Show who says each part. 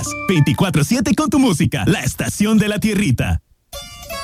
Speaker 1: noticias. 24/7 con tu música. La estación de la tierrita.